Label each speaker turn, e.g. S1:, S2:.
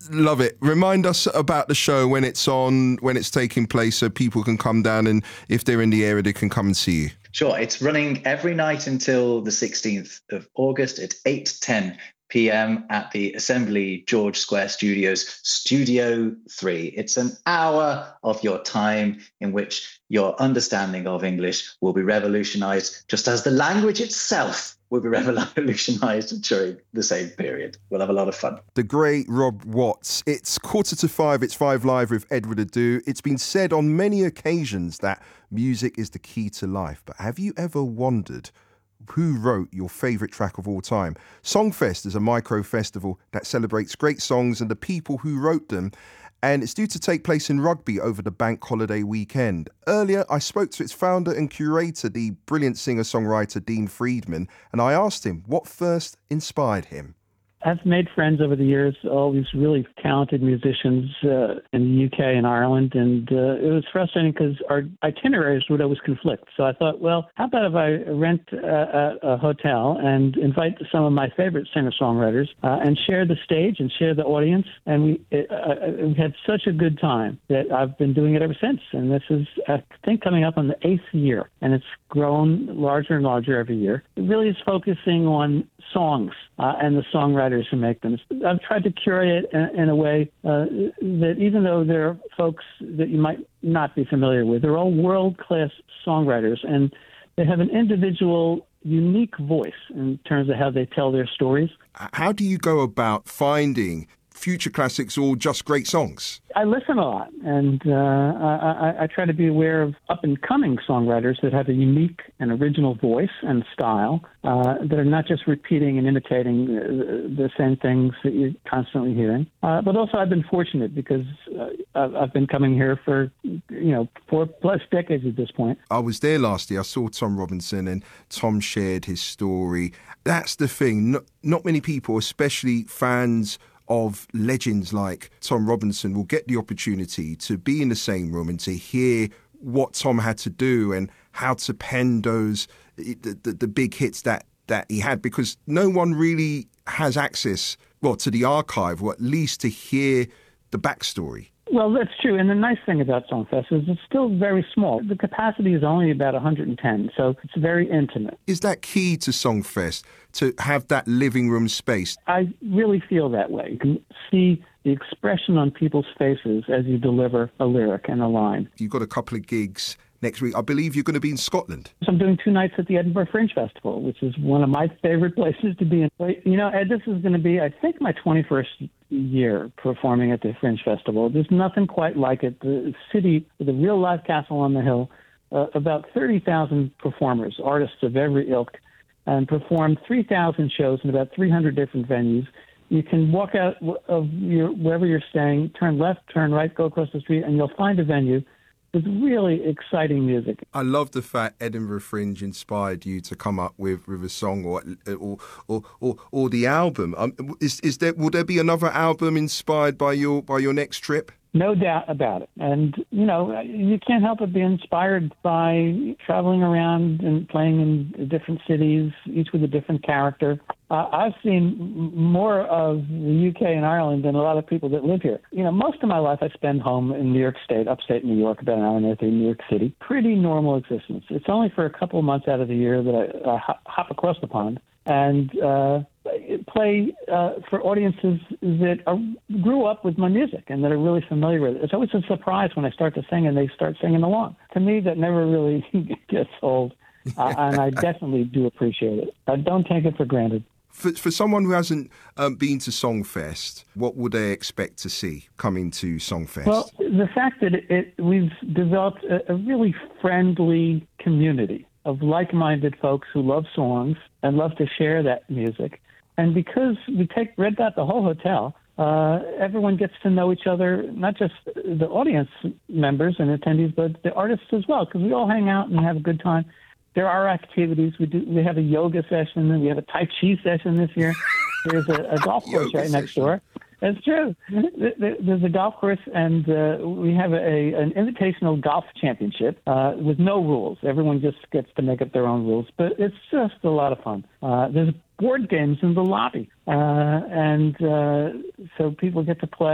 S1: Love it. Remind us about the show when it's on, when it's taking place, so people can come down, and if they're in the area, they can come and see you.
S2: Sure. It's running every night until the 16th of August at 8:10 p.m. at the Assembly George Square Studios, Studio 3. It's an hour of your time in which your understanding of English will be revolutionized, just as the language itself will be revolutionized during the same period. We'll have a lot of fun.
S1: The great Rob Watts. It's 5:15. It's Five Live with Edward Adu. It's been said on many occasions that music is the key to life. But have you ever wondered who wrote your favourite track of all time? Songfest is a micro festival that celebrates great songs and the people who wrote them. And it's due to take place in Rugby over the bank holiday weekend. Earlier, I spoke to its founder and curator, the brilliant singer-songwriter Dean Friedman, and I asked him what first inspired him.
S3: I've made friends over the years, all these really talented musicians in the UK and Ireland, and it was frustrating because our itineraries would always conflict. So I thought, well, how about if I rent a hotel and invite some of my favorite singer-songwriters and share the stage and share the audience? And we had such a good time that I've been doing it ever since. And this is, I think, coming up on the 8th year, and it's grown larger and larger every year. It really is focusing on songs and the songwriters who make them. I've tried to curate it in a way that even though there are folks that you might not be familiar with, they're all world-class songwriters, and they have an individual, unique voice in terms of how they tell their stories.
S1: How do you go about finding future classics or just great songs?
S3: I listen a lot, and I try to be aware of up-and-coming songwriters that have a unique and original voice and style that are not just repeating and imitating the same things that you're constantly hearing. But also I've been fortunate because I've been coming here for, 4+ decades at this point.
S1: I was there last year. I saw Tom Robinson, and Tom shared his story. That's the thing. Not many people, especially fans of legends like Tom Robinson, will get the opportunity to be in the same room and to hear what Tom had to do and how to pen the big hits that he had, because no one really has access, to the archive, or at least to hear the backstory.
S3: Well, that's true. And the nice thing about Songfest is it's still very small. The capacity is only about 110, so it's very intimate.
S1: Is that key to Songfest, to have that living room space?
S3: I really feel that way. You can see the expression on people's faces as you deliver a lyric and a line.
S1: You've got a couple of gigs next week. I believe you're going to be in Scotland.
S3: So I'm doing 2 nights at the Edinburgh Fringe Festival, which is one of my favorite places to be in. Ed, this is going to be, I think, my 21st year performing at the Fringe Festival. There's nothing quite like it. The city with a real live castle on the hill, about 30,000 performers, artists of every ilk, and perform 3,000 shows in about 300 different venues. You can walk out of wherever you're staying, turn left, turn right, go across the street, and you'll find a venue with really exciting music.
S1: I love the fact Edinburgh Fringe inspired you to come up with a song or the album. Will there be another album inspired by your next trip?
S3: No doubt about it. And, you can't help but be inspired by traveling around and playing in different cities, each with a different character. I've seen more of the UK and Ireland than a lot of people that live here. Most of my life I spend home in New York State, upstate New York, about an hour north of New York City. Pretty normal existence. It's only for a couple of months out of the year that I hop across the pond and play for audiences that grew up with my music and that are really familiar with it. It's always a surprise when I start to sing and they start singing along. To me, that never really gets old, and I definitely do appreciate it. I don't take it for granted.
S1: For someone who hasn't been to Songfest, what would they expect to see coming to Songfest?
S3: Well, the fact that we've developed a really friendly community of like-minded folks who love songs and love to share that music. And because we rent out the whole hotel, everyone gets to know each other, not just the audience members and attendees, but the artists as well, because we all hang out and have a good time. There are activities. We have a yoga session, and we have a Tai Chi session this year. There's a golf course right next door. That's true. There's a golf course, and we have an invitational golf championship with no rules. Everyone just gets to make up their own rules, but it's just a lot of fun. There's board games in the lobby, and so people get to play.